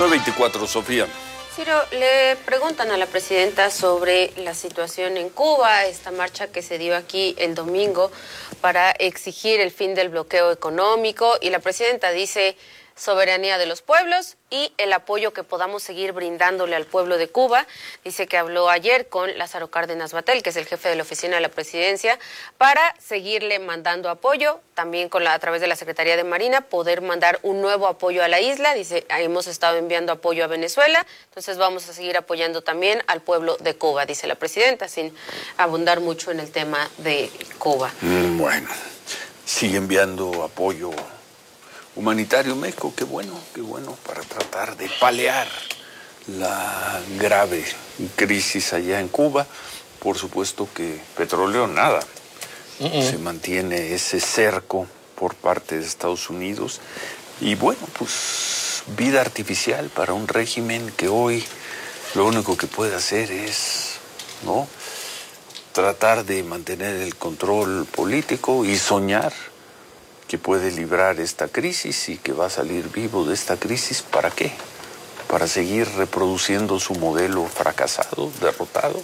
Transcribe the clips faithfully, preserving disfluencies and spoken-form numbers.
nueve veinticuatro, Sofía. Ciro, le preguntan a la presidenta sobre la situación en Cuba, esta marcha que se dio aquí el domingo para exigir el fin del bloqueo económico, y la presidenta dice soberanía de los pueblos y el apoyo que podamos seguir brindándole al pueblo de Cuba. Dice que habló ayer con Lázaro Cárdenas Batel, que es el jefe de la oficina de la presidencia, para seguirle mandando apoyo, también con la, a través de la Secretaría de Marina, poder mandar un nuevo apoyo a la isla. Dice, hemos estado enviando apoyo a Venezuela, entonces vamos a seguir apoyando también al pueblo de Cuba, dice la presidenta, sin abundar mucho en el tema de Cuba. Mm, bueno, sigue enviando apoyo humanitario México, qué bueno, qué bueno, para tratar de paliar la grave crisis allá en Cuba. Por supuesto que petróleo, nada. Uh -uh. Se mantiene ese cerco por parte de Estados Unidos. Y bueno, pues vida artificial para un régimen que hoy lo único que puede hacer es, ¿no?, tratar de mantener el control político y soñar que puede librar esta crisis y que va a salir vivo de esta crisis. ¿Para qué? ¿Para seguir reproduciendo su modelo fracasado, derrotado?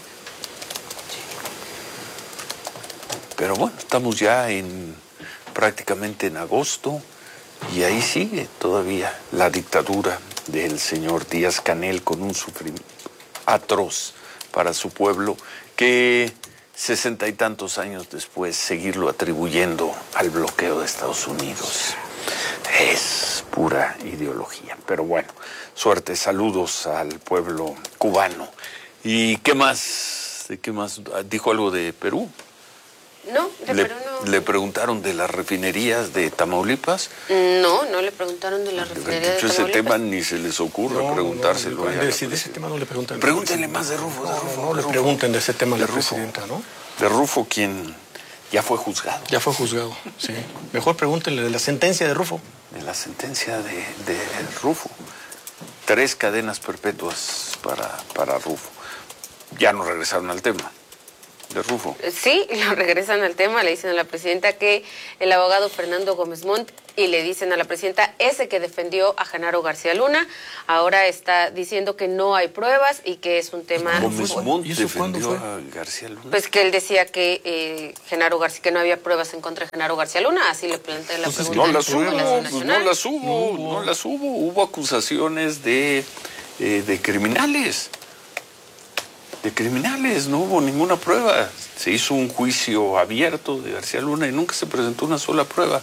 Pero bueno, estamos ya en prácticamente en agosto y ahí sigue todavía la dictadura del señor Díaz-Canel, con un sufrimiento atroz para su pueblo, que sesenta y tantos años después seguirlo atribuyendo al bloqueo de Estados Unidos es pura ideología. Pero bueno, suerte, saludos al pueblo cubano. ¿Y qué más? ¿De qué más? ¿Dijo algo de Perú? No, de le, Perú no. ¿Le preguntaron de las refinerías de Tamaulipas? No, no le preguntaron de las refinerías de Tamaulipas. Ese tema ni se les ocurre no, preguntárselo. No, no, de, de ese tema no le preguntan. Pregúntenle más de Rufo. No, de Rufo, no, no de le Rufo. pregunten de ese tema a la de Rufo. presidenta, ¿no? De Rufo, quien ya fue juzgado. Ya fue juzgado, sí. Mejor pregúntenle de la sentencia de Rufo. De la sentencia de, de Rufo. Tres cadenas perpetuas para, para Rufo. Ya no regresaron al tema de Rufo. Sí, lo regresan al tema, le dicen a la presidenta que el abogado Fernando Gómez Montt, y le dicen a la presidenta, ese que defendió a Genaro García Luna, ahora está diciendo que no hay pruebas y que es un tema... ¿Gómez Montt defendió fue? a García Luna? Pues que él decía que eh, Genaro García, que no había pruebas en contra de Genaro García Luna, así le plantea la Entonces, pregunta. no las hubo, pues no las hubo, no hubo, no las hubo. Hubo acusaciones de, eh, de criminales. De criminales, no hubo ninguna prueba. Se hizo un juicio abierto de García Luna y nunca se presentó una sola prueba.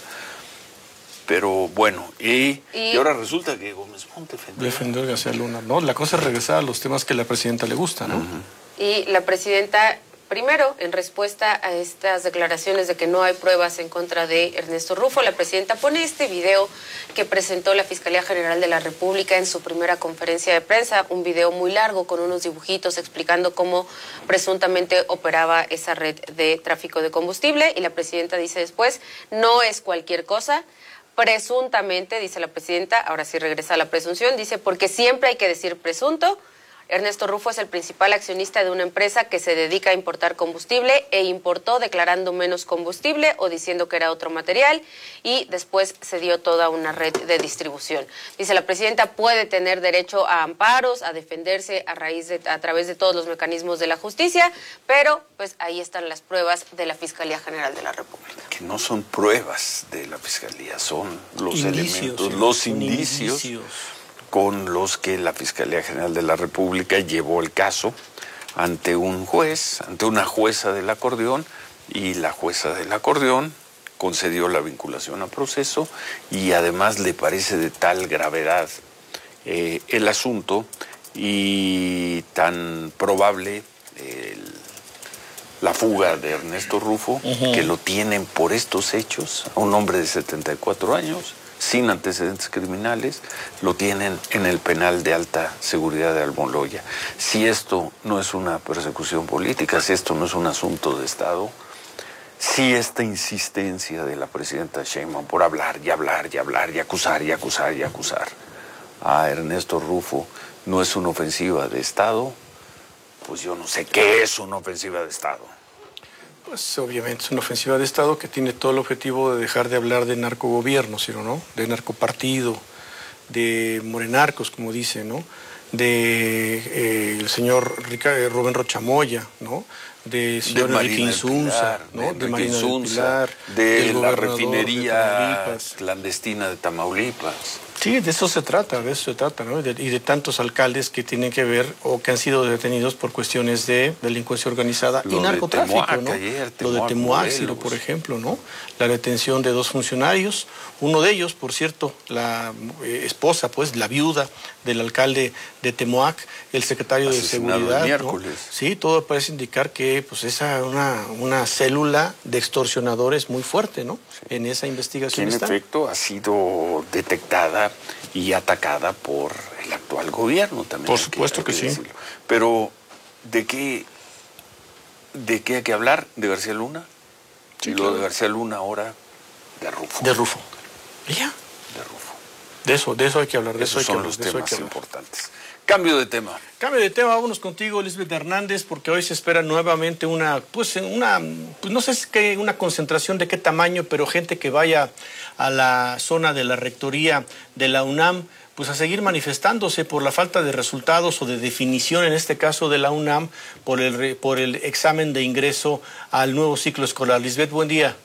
Pero bueno, y, y, y ahora resulta que Gómez Montt defendió. Defendió a García Luna, ¿no? La cosa es regresar a los temas que a la presidenta le gustan, ¿no? Uh-huh. Y la presidenta, primero, en respuesta a estas declaraciones de que no hay pruebas en contra de Ernesto Rufo, la presidenta pone este video que presentó la Fiscalía General de la República en su primera conferencia de prensa, un video muy largo con unos dibujitos explicando cómo presuntamente operaba esa red de tráfico de combustible, y la presidenta dice después, no es cualquier cosa. Presuntamente, dice la presidenta, ahora sí regresa a la presunción, dice, porque siempre hay que decir presunto. Ernesto Rufo es el principal accionista de una empresa que se dedica a importar combustible e importó declarando menos combustible o diciendo que era otro material, y después se dio toda una red de distribución. Dice la presidenta, puede tener derecho a amparos, a defenderse a raíz de, a través de todos los mecanismos de la justicia, pero pues ahí están las pruebas de la Fiscalía General de la República. Que no son pruebas de la Fiscalía, son los indicios, elementos, sí, los son indicios, indicios con los que la Fiscalía General de la República llevó el caso ante un juez, ante una jueza del acordeón, y la jueza del acordeón concedió la vinculación a proceso, y además le parece de tal gravedad eh, el asunto y tan probable el, la fuga de Ernesto Rufo, uh-huh, que lo tienen por estos hechos, a un hombre de setenta y cuatro años, sin antecedentes criminales, lo tienen en el penal de alta seguridad de Almoloya. Si esto no es una persecución política, si esto no es un asunto de Estado, si esta insistencia de la presidenta Sheinbaum por hablar y hablar y hablar y acusar y acusar y acusar a Ernesto Rufo no es una ofensiva de Estado, pues yo no sé qué es una ofensiva de Estado. Pues obviamente es una ofensiva de Estado que tiene todo el objetivo de dejar de hablar de narcogobierno, ¿sí o no? De narcopartido, de morenarcos, como dice, ¿no? De eh, el señor Ricardo, Rubén Rocha Moya, ¿no? De señor de Enrique Insunza, Pilar, ¿no? de, de Enrique Marina Insunza, del Pilar, de del la gobernador refinería de Tamaulipas. clandestina de Tamaulipas. Sí, de eso se trata, de eso se trata, ¿no? Y de, y de tantos alcaldes que tienen que ver o que han sido detenidos por cuestiones de delincuencia organizada Lo y narcotráfico, de Temoac, ¿no? ayer, Lo de Temoac, Temoac, Ciro, Morelos. por ejemplo, ¿no? La detención de dos funcionarios, uno de ellos, por cierto, la eh, esposa, pues, la viuda del alcalde de Temoac, el secretario de Asesinado el Seguridad, miércoles. ¿no? Sí, todo parece indicar que, pues, esa es una, una célula de extorsionadores muy fuerte, ¿no? Sí. En esa Que investigación en está. efecto ha sido detectada y atacada por el actual gobierno también. Por hay supuesto que, hay que, que sí. decirlo. Pero, ¿de qué, ¿de qué hay que hablar? ¿De García Luna? Sí, y lo claro. de García Luna ahora, de Rufo. De Rufo. ¿Y ya? De Rufo. De eso, de eso hay que hablar. De Esos eso hay son que los hablar, de eso hay temas que hablar. importantes. Cambio de tema. Cambio de tema, vámonos contigo, Lisbeth Hernández, porque hoy se espera nuevamente una, pues, una, pues no sé si qué, una concentración de qué tamaño, pero gente que vaya a la zona de la rectoría de la UNAM, pues a seguir manifestándose por la falta de resultados o de definición, en este caso de la UNAM, por el, por el examen de ingreso al nuevo ciclo escolar. Lisbeth, buen día.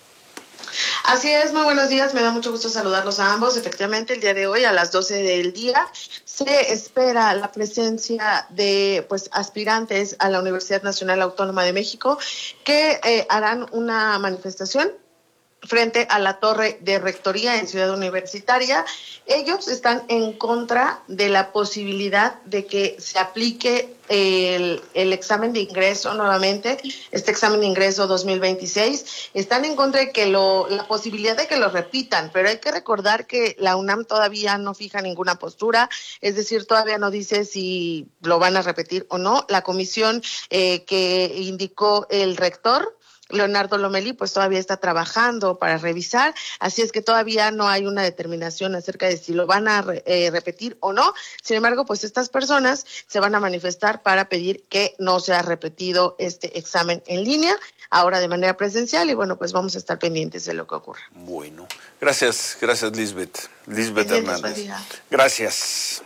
Así es, muy buenos días, me da mucho gusto saludarlos a ambos. Efectivamente, el día de hoy a las doce del día se espera la presencia de pues aspirantes a la Universidad Nacional Autónoma de México que eh, harán una manifestación frente a la torre de rectoría en Ciudad Universitaria. Ellos están en contra de la posibilidad de que se aplique el, el examen de ingreso nuevamente, este examen de ingreso dos mil veintiséis. Están en contra de que lo, la posibilidad de que lo repitan, pero hay que recordar que la UNAM todavía no fija ninguna postura, es decir, todavía no dice si lo van a repetir o no. La comisión eh, que indicó el rector, Leonardo Lomelí, pues todavía está trabajando para revisar, así es que todavía no hay una determinación acerca de si lo van a re, eh, repetir o no. Sin embargo, pues estas personas se van a manifestar para pedir que no sea repetido este examen en línea, ahora de manera presencial, y bueno, pues vamos a estar pendientes de lo que ocurra. Bueno, gracias, gracias Lisbeth, Lisbeth Pendientes, Hernández. buen día. Gracias.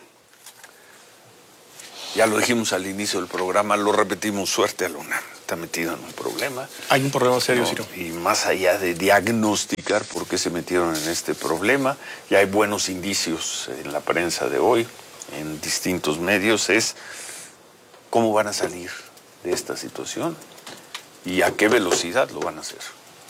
Ya lo dijimos al inicio del programa, lo repetimos, suerte a Luna. Está metido en un problema. Hay un problema serio, ¿no? Ciro. Y más allá de diagnosticar por qué se metieron en este problema, ya hay buenos indicios en la prensa de hoy, en distintos medios, es cómo van a salir de esta situación y a qué velocidad lo van a hacer.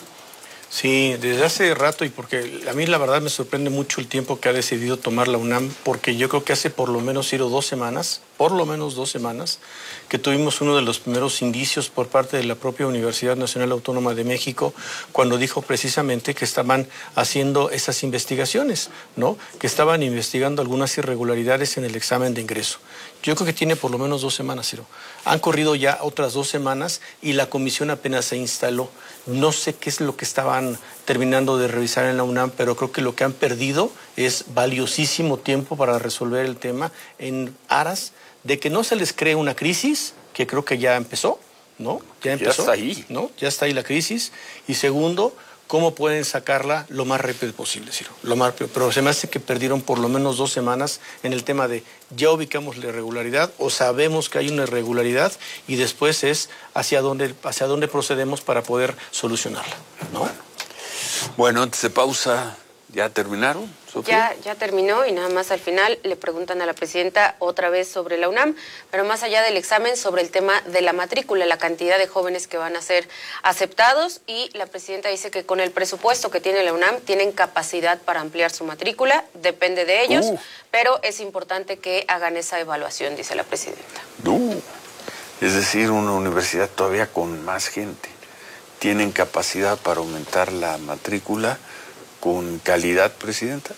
Sí, desde hace rato, y porque a mí la verdad me sorprende mucho el tiempo que ha decidido tomar la UNAM, porque yo creo que hace por lo menos, Ciro, dos semanas, por lo menos dos semanas, que tuvimos uno de los primeros indicios por parte de la propia Universidad Nacional Autónoma de México, cuando dijo precisamente que estaban haciendo esas investigaciones, ¿no? Que estaban investigando algunas irregularidades en el examen de ingreso. Yo creo que tiene por lo menos dos semanas, Ciro. Han corrido ya otras dos semanas y la comisión apenas se instaló. No sé qué es lo que estaban terminando de revisar en la UNAM, pero creo que lo que han perdido es valiosísimo tiempo para resolver el tema en aras de que no se les cree una crisis, que creo que ya empezó, ¿no? Ya empezó. Ya está ahí. ¿No? Ya está ahí la crisis. Y segundo, cómo pueden sacarla lo más rápido posible, Ciro. Lo más, pero se me hace que perdieron por lo menos dos semanas en el tema de ya ubicamos la irregularidad o sabemos que hay una irregularidad y después es hacia dónde, hacia dónde procedemos para poder solucionarla, ¿no? Bueno, bueno, antes de pausa, ¿ya terminaron, Ya, Sofía? ya terminó y nada más al final le preguntan a la presidenta otra vez sobre la UNAM, pero más allá del examen, sobre el tema de la matrícula, la cantidad de jóvenes que van a ser aceptados, y la presidenta dice que con el presupuesto que tiene la UNAM tienen capacidad para ampliar su matrícula, depende de ellos, Uh. pero es importante que hagan esa evaluación, dice la presidenta. Uh, es decir, una universidad todavía con más gente. ¿Tienen capacidad para aumentar la matrícula con calidad, presidenta?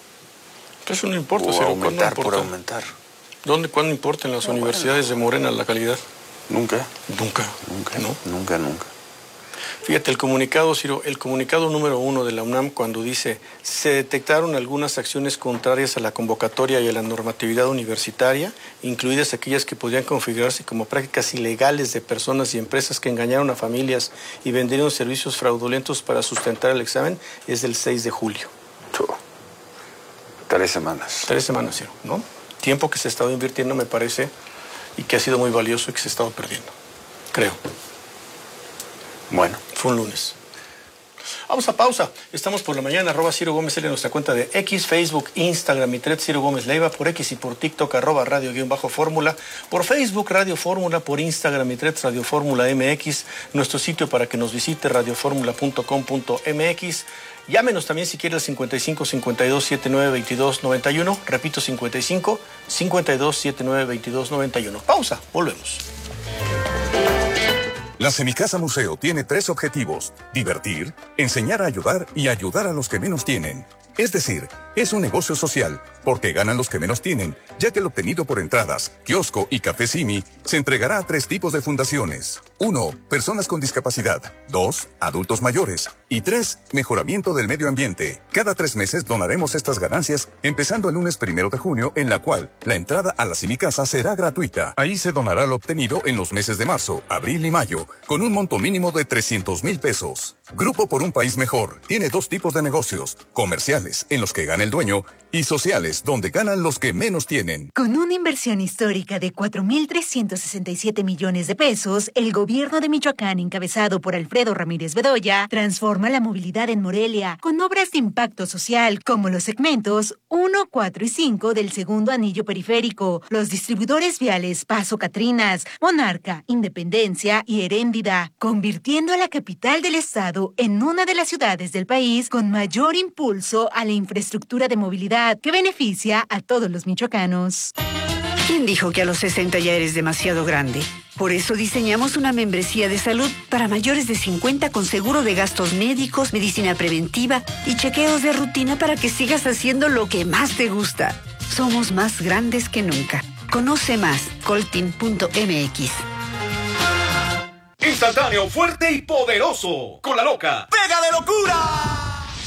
Eso no importa, ¿O Ciro. ¿Cuándo aumentar por importa? aumentar? ¿Dónde, cuándo importa en las No, universidades bueno. de Morena la calidad? Nunca, Nunca. nunca, ¿No? nunca, nunca. Fíjate, el comunicado, Ciro, el comunicado número uno de la UNAM cuando dice se detectaron algunas acciones contrarias a la convocatoria y a la normatividad universitaria, incluidas aquellas que podrían configurarse como prácticas ilegales de personas y empresas que engañaron a familias y vendieron servicios fraudulentos para sustentar el examen, es del seis de julio. Tres semanas. Tres semanas, Ciro, ¿no? Tiempo que se ha estado invirtiendo, me parece, y que ha sido muy valioso y que se ha estado perdiendo. Creo. Bueno. Fue un lunes. Vamos a pausa. Estamos por la mañana, arroba Ciro Gómez L en nuestra cuenta de X, Facebook, Instagram y Thread Ciro Gómez Leiva, por X y por TikTok, arroba radio guión bajo fórmula, por Facebook Radio Fórmula, por Instagram y Threads Radio Fórmula M X, nuestro sitio para que nos visite radioformula punto com punto m x. Llámenos también si quiere al cincuenta y cinco, cincuenta y dos, setenta y nueve, veintidós, noventa y uno. Repito, cincuenta y cinco, cincuenta y dos, setenta y nueve, veintidós, noventa y uno. Pausa, volvemos. La Semicasa Museo tiene tres objetivos: divertir, enseñar a ayudar y ayudar a los que menos tienen. Es decir, es un negocio social, porque ganan los que menos tienen, ya que el obtenido por entradas, kiosco y café Simi se entregará a tres tipos de fundaciones. Uno, personas con discapacidad. Dos, adultos mayores. Y tres, mejoramiento del medio ambiente. Cada tres meses donaremos estas ganancias, empezando el lunes primero de junio, en la cual la entrada a la Semicasa será gratuita. Ahí se donará lo obtenido en los meses de marzo, abril y mayo, con un monto mínimo de trescientos mil pesos. Grupo por un País Mejor tiene dos tipos de negocios: comerciales, en los que gana el dueño, y sociales, donde ganan los que menos tienen. Con una inversión histórica de cuatro mil trescientos sesenta y siete millones de pesos, el gobierno de Michoacán, encabezado por Alfredo Ramírez Bedoya, transforma la movilidad en Morelia con obras de impacto social como los segmentos uno, cuatro y cinco del segundo anillo periférico, los distribuidores viales Paso Catrinas, Monarca, Independencia y Heréndida, convirtiendo a la capital del estado en una de las ciudades del país con mayor impulso a la infraestructura de movilidad que beneficia a todos los michoacanos. ¿Quién dijo que a los sesenta ya eres demasiado grande? Por eso diseñamos una membresía de salud para mayores de cincuenta con seguro de gastos médicos, medicina preventiva y chequeos de rutina para que sigas haciendo lo que más te gusta. Somos más grandes que nunca. Conoce más, coltin punto m x. Instantáneo, fuerte y poderoso. Con la loca. ¡Pega de locura!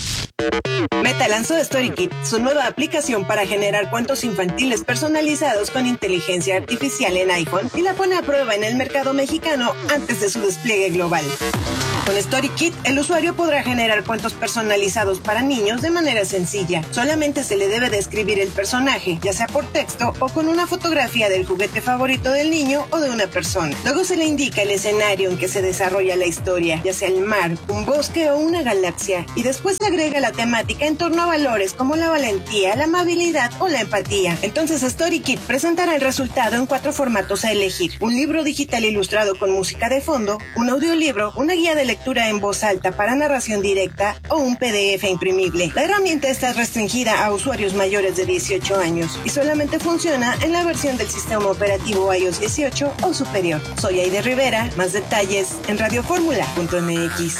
Meta lanzó StoryKit, su nueva aplicación para generar cuentos infantiles personalizados con inteligencia artificial en iPhone, y la pone a prueba en el mercado mexicano antes de su despliegue global. Con StoryKit, el usuario podrá generar cuentos personalizados para niños de manera sencilla. Solamente se le debe describir el personaje, ya sea por texto o con una fotografía del juguete favorito del niño o de una persona. Luego se le indica el escenario en que se desarrolla la historia, ya sea el mar, un bosque o una galaxia, y después se agrega la temática en torno a valores como la valentía, la amabilidad o la empatía. Entonces StoryKit presentará el resultado en cuatro formatos a elegir: un libro digital ilustrado con música de fondo, un audiolibro, una guía de lectura en voz alta para narración directa o un P D F imprimible. La herramienta está restringida a usuarios mayores de dieciocho años y solamente funciona en la versión del sistema operativo iOS dieciocho o superior. Soy Aide Rivera, más detalles en radioformula punto m x.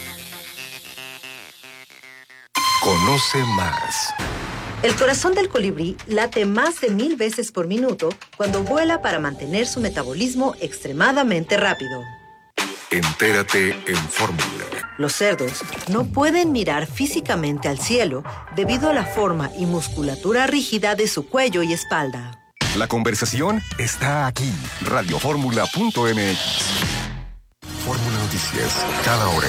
Conoce más. El corazón del colibrí late más de mil veces por minuto cuando vuela para mantener su metabolismo extremadamente rápido. Entérate en Fórmula. Los cerdos no pueden mirar físicamente al cielo debido a la forma y musculatura rígida de su cuello y espalda. La conversación está aquí. radioformula punto m x. Fórmula Noticias, cada hora.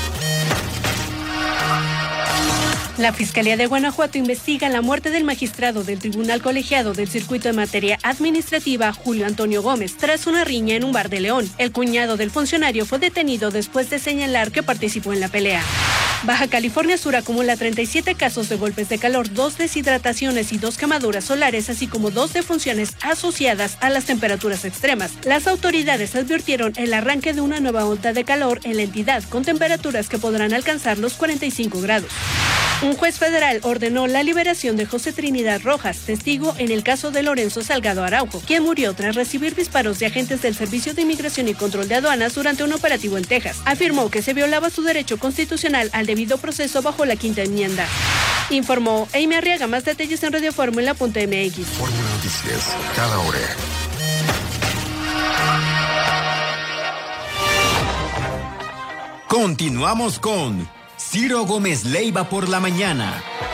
La Fiscalía de Guanajuato investiga la muerte del magistrado del Tribunal Colegiado del Circuito en Materia Administrativa, Julio Antonio Gómez, tras una riña en un bar de León. El cuñado del funcionario fue detenido después de señalar que participó en la pelea. Baja California Sur acumula treinta y siete casos de golpes de calor, dos deshidrataciones y dos quemaduras solares, así como dos defunciones asociadas a las temperaturas extremas. Las autoridades advirtieron el arranque de una nueva ola de calor en la entidad, con temperaturas que podrán alcanzar los cuarenta y cinco grados. Un juez federal ordenó la liberación de José Trinidad Rojas, testigo en el caso de Lorenzo Salgado Araujo, quien murió tras recibir disparos de agentes del Servicio de Inmigración y Control de Aduanas durante un operativo en Texas. Afirmó que se violaba su derecho constitucional al debido proceso bajo la quinta enmienda. Informó Amy Arriaga. Más detalles en radioformula punto m x. Fórmula Noticias, cada hora. Continuamos con Ciro Gómez Leiva por la mañana.